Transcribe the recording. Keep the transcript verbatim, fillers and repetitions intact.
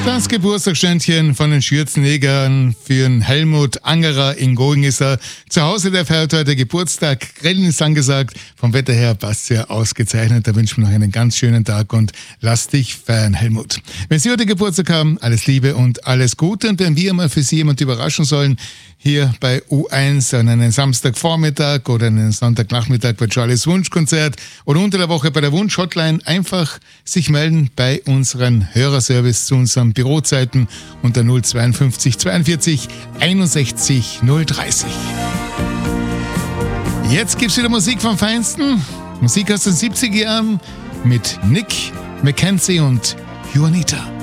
Das Geburtstagsständchen von den Schürzenjägern für den Helmut Angerer in Going ist er. Zu Hause, der feiert heute Geburtstag. Grillen ist angesagt. Vom Wetter her passt ja ausgezeichnet. Da wünschen wir noch einen ganz schönen Tag und lass dich feiern, Helmut. Wenn Sie heute Geburtstag haben, alles Liebe und alles Gute. Und wenn wir mal für Sie jemand überraschen sollen, hier bei U eins an einem Samstagvormittag oder einen Sonntagnachmittag bei Charlies Wunschkonzert oder unter der Woche bei der Wunsch-Hotline, einfach sich melden bei unserem Hörerservice zu unseren Bürozeiten unter null zweiundfünfzig zweiundvierzig einundsechzig null dreißig. Jetzt gibt's wieder Musik vom Feinsten. Musik aus den siebziger Jahren mit Nick McKenzie und Juanita.